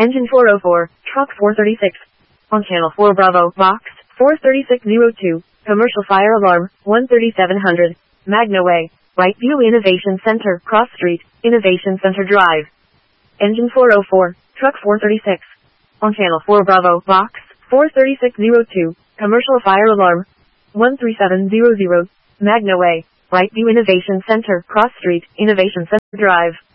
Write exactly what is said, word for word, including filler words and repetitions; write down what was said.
Engine four oh four, Truck four thirty-six. On Channel four Bravo, Box four thirty-six oh two, Commercial Fire Alarm, one thirty-seven hundred, Magna Way, Whiteview Innovation Center, Cross Street, Innovation Center Drive. Engine four oh four, Truck four thirty-six. On Channel four Bravo, Box four thirty-six oh two, Commercial Fire Alarm, one three seven zero zero, Magna Way, Whiteview Innovation Center, Cross Street, Innovation Center Drive.